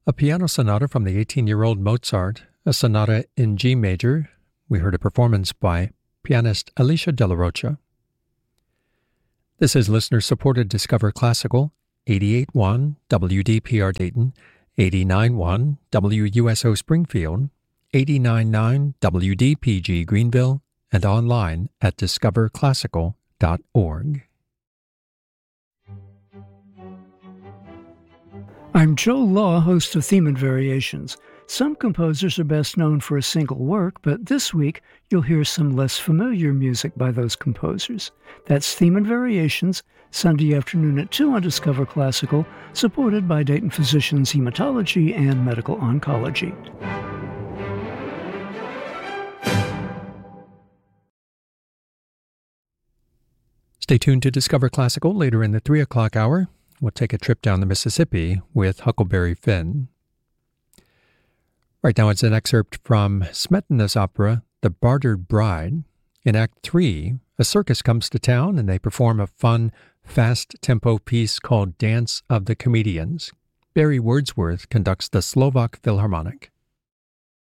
A piano sonata from the 18-year-old Mozart, a sonata in G major. We heard a performance by pianist Alicia Della Rocha. This is listener-supported Discover Classical, 88.1 WDPR Dayton, 89.1 WUSO Springfield, 89.9 WDPG Greenville, and online at discoverclassical.org. I'm Joe Law, host of Theme and Variations. Some composers are best known for a single work, but this week you'll hear some less familiar music by those composers. That's Theme and Variations, Sunday afternoon at 2 on Discover Classical, supported by Dayton Physicians Hematology and Medical Oncology. Stay tuned to Discover Classical later in the 3 o'clock hour. We'll take a trip down the Mississippi with Huckleberry Finn. Right now it's an excerpt from Smetana's opera, The Bartered Bride. In Act 3, a circus comes to town and they perform a fun, fast-tempo piece called Dance of the Comedians. Barry Wordsworth conducts the Slovak Philharmonic.